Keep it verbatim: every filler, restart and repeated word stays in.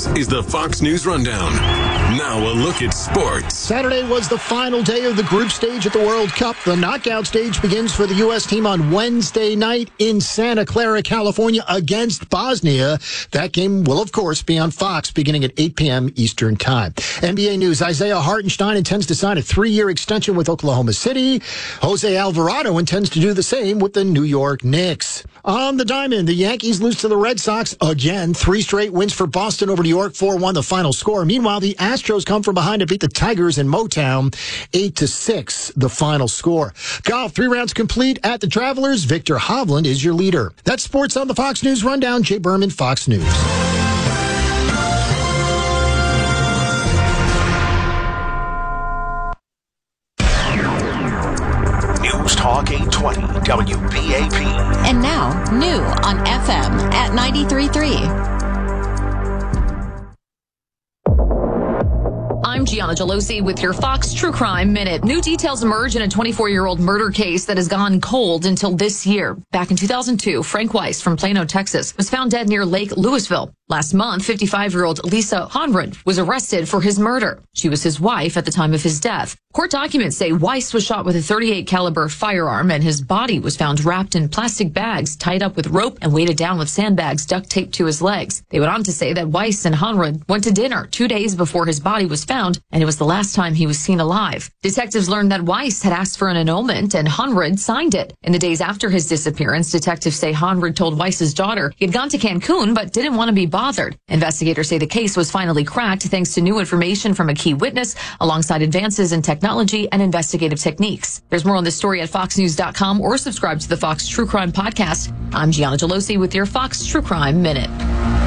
is the Fox News Rundown. Now a look at sports. Saturday was the final day of the group stage at the World Cup. The knockout stage begins for the U S team on Wednesday night in Santa Clara, California against Bosnia. That game will, of course, be on Fox beginning at eight p.m. Eastern Time. N B A news, Isaiah Hartenstein intends to sign a three-year extension with Oklahoma City. Jose Alvarado intends to do the same with the New York Knicks. On the diamond, the Yankees lose to the Red Sox again. Three straight wins for Boston over New York, four one the final score. Meanwhile, the Astros come from behind to beat the Tigers in Motown, eight to six the final score. Golf, three rounds complete at the Travelers. Victor Hovland is your leader. That's sports on the Fox News Rundown. Jay Berman, Fox News. Talk eight twenty W P A P. And now, new on F M at ninety-three point three. I'm Gianna Gelosi with your Fox True Crime Minute. New details emerge in a twenty-four-year-old murder case that has gone cold until this year. Back in two thousand two, Frank Weiss from Plano, Texas, was found dead near Lake Louisville. Last month, fifty-five-year-old Lisa Honrud was arrested for his murder. She was his wife at the time of his death. Court documents say Weiss was shot with a thirty-eight caliber firearm, and his body was found wrapped in plastic bags, tied up with rope, and weighted down with sandbags duct taped to his legs. They went on to say that Weiss and Honrud went to dinner two days before his body was found, and it was the last time he was seen alive. Detectives learned that Weiss had asked for an annulment, and Honrud signed it. In the days after his disappearance, detectives say Honrud told Weiss's daughter he had gone to Cancun but didn't want to be bothered. Investigators say the case was finally cracked thanks to new information from a key witness, alongside advances in technology and investigative techniques. There's more on this story at fox news dot com or subscribe to the Fox True Crime Podcast. I'm Gianna Gelosi with your Fox True Crime Minute.